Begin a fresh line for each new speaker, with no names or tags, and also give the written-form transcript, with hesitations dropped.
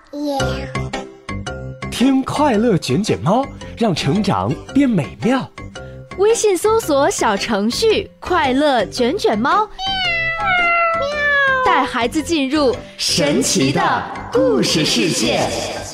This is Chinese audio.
听快乐卷卷猫，让成长变美妙。
微信搜索小程序快乐卷卷猫，带孩子进入神奇的故事世界。